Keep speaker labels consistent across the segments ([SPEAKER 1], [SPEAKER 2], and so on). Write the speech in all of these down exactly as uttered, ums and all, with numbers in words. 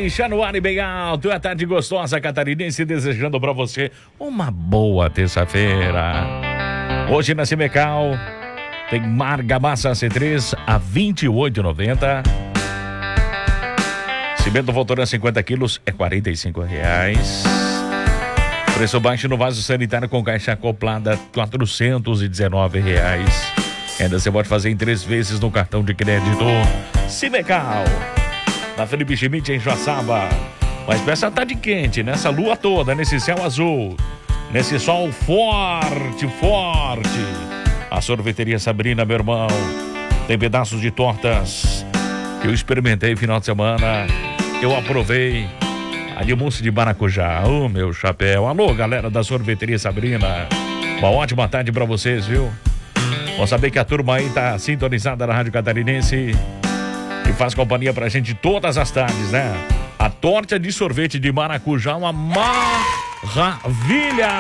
[SPEAKER 1] Deixa no ar e bem alto. É a tarde gostosa catarinense, desejando pra você uma boa terça-feira. Hoje na Cimecal tem argamassa C três a vinte e oito reais e noventa centavos. Cimento Votoran cinquenta quilos é quarenta e cinco reais. Preço baixo no vaso sanitário com caixa acoplada, quatrocentos e dezenove reais. Ainda você pode fazer em três vezes no cartão de crédito. Cimecal, na Felipe Schmidt em Joaçaba. Mas peça tá de quente, nessa lua toda, nesse céu azul, nesse sol forte, forte. A sorveteria Sabrina, meu irmão, tem pedaços de tortas que eu experimentei final de semana. Eu aprovei a de mousse de maracujá. Ô, oh, meu chapéu. Alô, galera da sorveteria Sabrina. Uma ótima tarde pra vocês, viu? Vamos saber que a turma aí tá sintonizada na Rádio Catarinense e faz companhia pra gente todas as tardes, né? A torta de sorvete de maracujá, uma maravilha!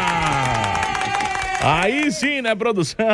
[SPEAKER 1] Aí sim, né, produção?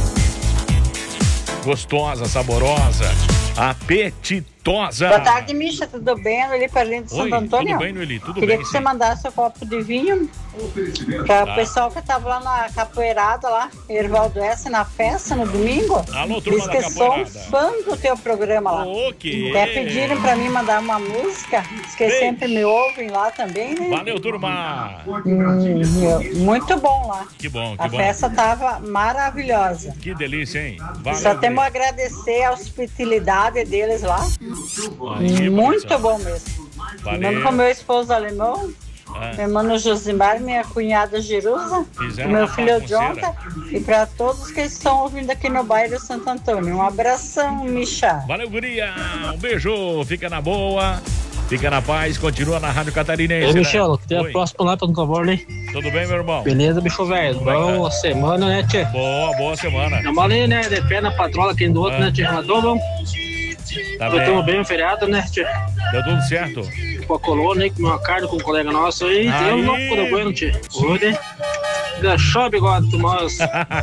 [SPEAKER 1] Gostosa, saborosa, apetitosa.
[SPEAKER 2] Boa tarde, Misha, tudo bem? Ali para Lindo de Santo Antônio.
[SPEAKER 1] Tudo bem, Noeli? Tudo
[SPEAKER 2] Queria
[SPEAKER 1] bem,
[SPEAKER 2] que você
[SPEAKER 1] sim.
[SPEAKER 2] mandasse um copo de vinho para o
[SPEAKER 1] Tá.
[SPEAKER 2] pessoal que estava lá na capoeirada, lá, Ervaldo S, na festa, no domingo.
[SPEAKER 1] Alô, turma
[SPEAKER 2] Diz
[SPEAKER 1] da
[SPEAKER 2] que são
[SPEAKER 1] capoeirada.
[SPEAKER 2] fã do teu programa lá.
[SPEAKER 1] Ok.
[SPEAKER 2] Até pediram para mim mandar uma música, diz que
[SPEAKER 1] Beijo.
[SPEAKER 2] sempre me ouvem lá também, né?
[SPEAKER 1] Valeu, turma.
[SPEAKER 2] Hum, muito bom lá.
[SPEAKER 1] Que bom, que
[SPEAKER 2] A
[SPEAKER 1] bom.
[SPEAKER 2] festa tava maravilhosa.
[SPEAKER 1] Que delícia, hein? Valeu,
[SPEAKER 2] Só temos a
[SPEAKER 1] Guri.
[SPEAKER 2] agradecer a hospitalidade deles lá.
[SPEAKER 1] Aí,
[SPEAKER 2] Muito
[SPEAKER 1] produção.
[SPEAKER 2] bom mesmo.
[SPEAKER 1] Valeu.
[SPEAKER 2] Mando com meu esposo alemão,
[SPEAKER 1] Ah.
[SPEAKER 2] meu irmão Josimar, minha cunhada Jerusa,
[SPEAKER 1] Fizeram
[SPEAKER 2] meu
[SPEAKER 1] uma
[SPEAKER 2] filho
[SPEAKER 1] bagunceira.
[SPEAKER 2] Jonta e para todos que estão ouvindo aqui no bairro Santo Antônio. Um abração, Micha.
[SPEAKER 1] Valeu, guria. Um beijo. Fica na boa. Fica na paz. Continua na Rádio Catarinense.
[SPEAKER 3] Ei,
[SPEAKER 1] né?
[SPEAKER 3] Michel, que tem a
[SPEAKER 1] Oi.
[SPEAKER 3] próxima lá, por favor, né?
[SPEAKER 1] Tudo bem, meu irmão?
[SPEAKER 3] Beleza, bicho velho? Boa semana, né, tchê?
[SPEAKER 1] Boa, boa semana.
[SPEAKER 3] Tamo ali, né? De pé na patrola aqui do outro,
[SPEAKER 1] Ah.
[SPEAKER 3] né, tchê? Mandou, bom?
[SPEAKER 1] Tá
[SPEAKER 3] Tamo
[SPEAKER 1] bem.
[SPEAKER 3] bem o feriado, né, tchê?
[SPEAKER 1] Deu tudo certo.
[SPEAKER 3] Com a colônia aí, comeu uma carne com um colega nosso aí.
[SPEAKER 1] Aí.
[SPEAKER 3] Tem um louco do bueno, tchê. Hoje, ganchou o bigode, tomou umas,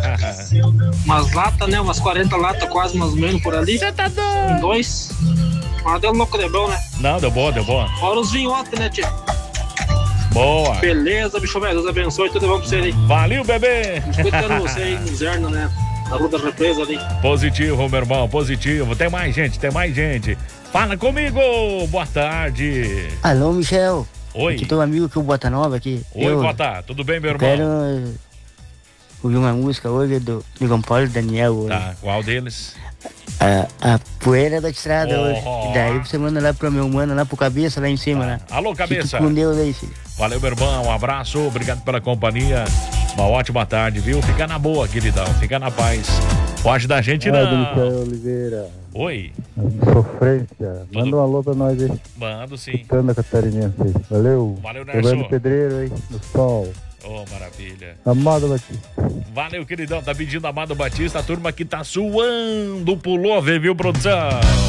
[SPEAKER 3] umas latas, né? Umas quarenta latas, quase mais ou menos por ali.
[SPEAKER 1] Você tá
[SPEAKER 3] Em
[SPEAKER 1] doido?
[SPEAKER 3] dois. Mas deu louco de bom, né?
[SPEAKER 1] Não, deu boa, deu boa.
[SPEAKER 3] Fora os vinhotes, né, tchê?
[SPEAKER 1] Boa.
[SPEAKER 3] Beleza, bicho velho. Deus abençoe. Tudo bom pra você aí.
[SPEAKER 1] Valeu, bebê.
[SPEAKER 3] Escutando você aí no Zerno, né? Na rua da represa ali.
[SPEAKER 1] Positivo, meu irmão, positivo. Tem mais gente, tem mais gente. Fala comigo. Boa tarde.
[SPEAKER 4] Alô, Michel.
[SPEAKER 1] Oi.
[SPEAKER 4] Aqui tem um amigo que é o Bota Nova aqui.
[SPEAKER 1] Oi,
[SPEAKER 4] eu
[SPEAKER 1] Bota. Tudo bem, meu
[SPEAKER 4] eu
[SPEAKER 1] irmão?
[SPEAKER 4] quero eh, ouvir uma música hoje do João Paulo e Daniel. hoje.
[SPEAKER 1] Tá, qual deles?
[SPEAKER 4] A, a poeira da estrada
[SPEAKER 1] Oh.
[SPEAKER 4] hoje. E daí você manda lá pro meu mano, lá pro Cabeça, lá em cima, né?
[SPEAKER 1] Alô, Cabeça.
[SPEAKER 4] Fique com Deus aí, filho.
[SPEAKER 1] Valeu, meu irmão. Um abraço. Obrigado pela companhia. Uma ótima tarde, viu? Fica na boa, queridão. Fica na paz. Pode dar gente, não.
[SPEAKER 5] Michel Oliveira,
[SPEAKER 1] Oi.
[SPEAKER 5] sofrência. Manda um alô pra nós aí,
[SPEAKER 1] Mando sim.
[SPEAKER 5] Canda Catarinense aí. Valeu.
[SPEAKER 1] Valeu,
[SPEAKER 5] Giovanni
[SPEAKER 1] Nerso.
[SPEAKER 5] Pedreiro aí, no sol.
[SPEAKER 1] Oh, maravilha.
[SPEAKER 5] Amado Batista.
[SPEAKER 1] Valeu, queridão. Tá pedindo Amado Batista. A turma que tá suando o pullover, viu, produção?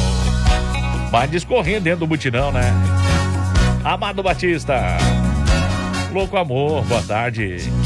[SPEAKER 1] Vai discorrendo dentro do mutirão, né? Amado Batista. Louco amor, boa tarde.